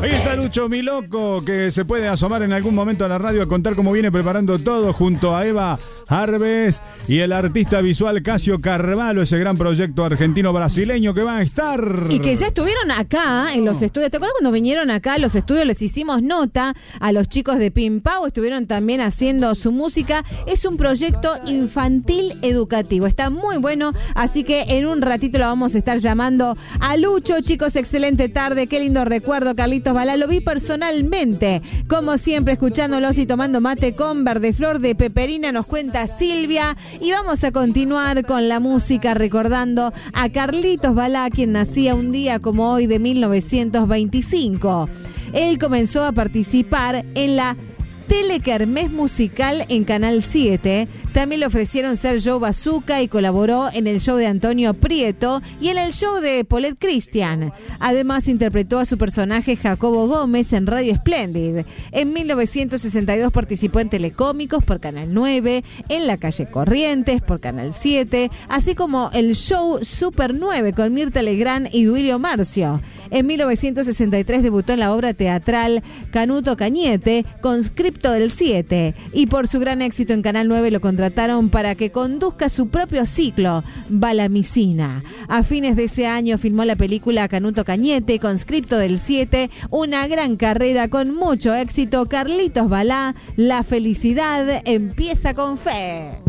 Ahí está Lucho, mi loco, que se puede asomar en algún momento a la radio a contar cómo viene preparando todo junto a Eva Harves y el artista visual Casio Carvalho, ese gran proyecto argentino-brasileño que va a estar. Y que ya estuvieron acá en los estudios. ¿Te acuerdas cuando vinieron acá a los estudios? Les hicimos nota a los chicos de Pimpao, estuvieron también haciendo su música. Es un proyecto infantil educativo. Está muy bueno, así que en un ratito lo vamos a estar llamando a Lucho. Chicos, excelente tarde, qué lindo recuerdo, Carlitos Balá. Lo vi personalmente, como siempre, escuchándolos y tomando mate con Verdeflor de Peperina, nos cuenta Silvia. Y vamos a continuar con la música recordando a Carlitos Balá, quien nacía un día como hoy de 1925. Él comenzó a participar en la Telekermés musical en Canal 7. También le ofrecieron ser Joe Bazooka y colaboró en el show de Antonio Prieto y en el show de Paulette Christian. Además interpretó a su personaje Jacobo Gómez en Radio Splendid. En 1962 participó en Telecómicos por Canal 9, en La Calle Corrientes por Canal 7, así como el show Super 9 con Mirta Legrand y Duilio Marcio. En 1963 debutó en la obra teatral Canuto Cañete, Conscripto del 7, y por su gran éxito en Canal 9 lo contrataron para que conduzca su propio ciclo, Balamicina. A fines de ese año filmó la película Canuto Cañete, Conscripto del 7, una gran carrera con mucho éxito. Carlitos Balá, la felicidad empieza con fe.